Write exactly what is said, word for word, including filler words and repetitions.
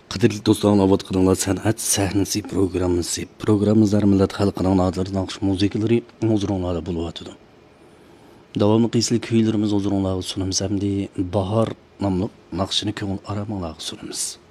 Qadrli do'stlar, avvatqadanglar san'at sahnasi programmasi. Programmamizlar millat xalqining nodlari naqsh musiqalari huzurunglarda bo'lyotidi. Davomli qisli kuylarimiz huzurunglarda sunamiz hamda Bahor nomli naqshini ko'ngil aramanglarga sunamiz.